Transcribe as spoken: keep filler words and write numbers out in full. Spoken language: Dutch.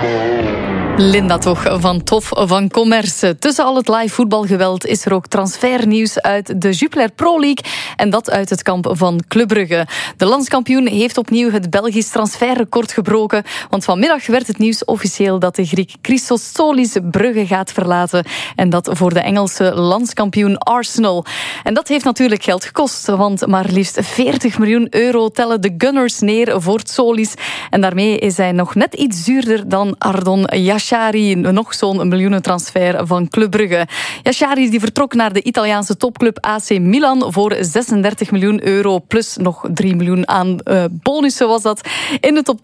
Linda toch, van Tof van Commerce. Tussen al het live voetbalgeweld is er ook transfernieuws uit de Jupiler Pro League en dat uit het kamp van Club Brugge. De landskampioen heeft opnieuw het Belgisch transferrecord gebroken, want vanmiddag werd het nieuws officieel dat de Griek Christos Solis Brugge gaat verlaten en dat voor de Engelse landskampioen Arsenal. En dat heeft natuurlijk geld gekost, want maar liefst veertig miljoen euro tellen de Gunners neer voor Solis en daarmee is hij nog net iets duurder dan Ardon Yashari. Yashari, nog zo'n miljoenentransfer van Club Brugge. Yashari die vertrok naar de Italiaanse topclub A C Milan voor zesendertig miljoen euro plus nog drie miljoen aan uh, bonussen was dat. In de top